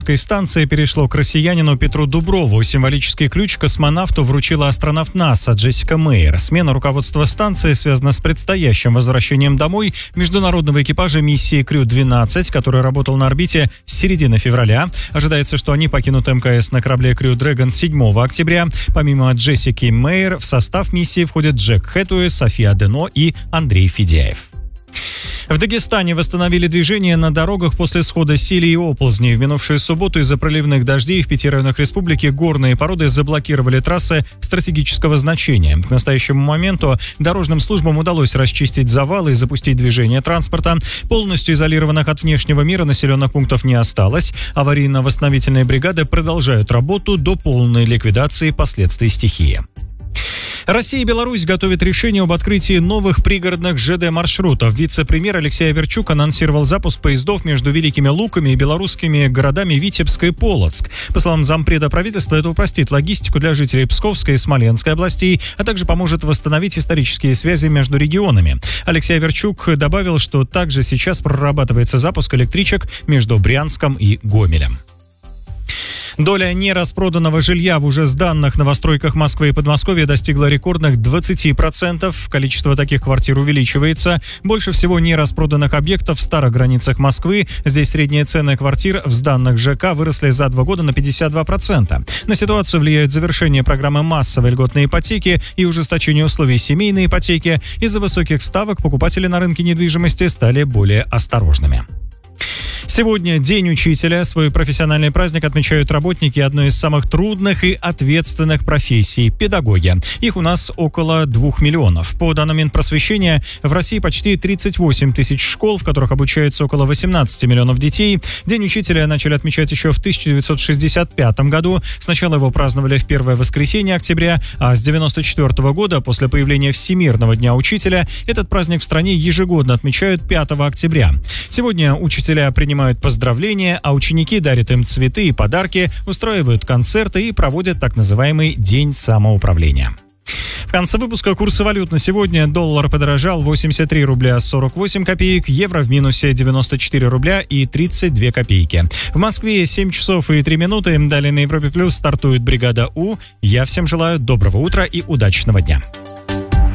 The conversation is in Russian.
станции перешло к россиянину Петру Дуброву. Символический ключ космонавту вручила астронавт НАСА Джессика Мейер. Смена руководства станции связана с предстоящим возвращением домой международного экипажа миссии Крю-12, который работал на орбите с середины февраля. Ожидается, что они покинут МКС на корабле Crew Dragon 7 октября. Помимо Джессики Мейер, в состав миссии входят Джек Хэтуэй, София Дено и Андрей Федяев. В Дагестане восстановили движение на дорогах после схода силы и оползней. В минувшую субботу из-за проливных дождей в 5 районах республики горные породы заблокировали трассы стратегического значения. К настоящему моменту дорожным службам удалось расчистить завалы и запустить движение транспорта. Полностью изолированных от внешнего мира населенных пунктов не осталось. Аварийно-восстановительные бригады продолжают работу до полной ликвидации последствий стихии. Россия и Беларусь готовят решение об открытии новых пригородных ЖД-маршрутов. Вице-премьер Алексей Аверчук анонсировал запуск поездов между Великими Луками и белорусскими городами Витебск и Полоцк. По словам зампреда правительства, это упростит логистику для жителей Псковской и Смоленской областей, а также поможет восстановить исторические связи между регионами. Алексей Аверчук добавил, что также сейчас прорабатывается запуск электричек между Брянском и Гомелем. Доля нераспроданного жилья в уже сданных новостройках Москвы и Подмосковья достигла рекордных 20%. Количество таких квартир увеличивается. Больше всего нераспроданных объектов в старых границах Москвы. Здесь средние цены квартир в сданных ЖК выросли за 2 года на 52%. На ситуацию влияют завершение программы массовой льготной ипотеки и ужесточение условий семейной ипотеки. Из-за высоких ставок покупатели на рынке недвижимости стали более осторожными. Сегодня День учителя. Свой профессиональный праздник отмечают работники одной из самых трудных и ответственных профессий – педагоги. Их у нас около 2 миллионов. По данным Минпросвещения, в России почти 38 тысяч школ, в которых обучаются около 18 миллионов детей. День учителя начали отмечать еще в 1965 году. Сначала его праздновали в первое воскресенье октября, а с 1994 года, после появления Всемирного дня учителя, этот праздник в стране ежегодно отмечают 5 октября. Сегодня учителя принимают поздравления, а ученики дарят им цветы и подарки, устраивают концерты и проводят так называемый День самоуправления. В конце выпуска курсы валют на сегодня. Доллар подорожал 83 рубля 48 копеек, евро в минусе 94 рубля и 32 копейки. В Москве 7 часов и 3 минуты. Далее на Европе Плюс стартует бригада У. Я всем желаю доброго утра и удачного дня.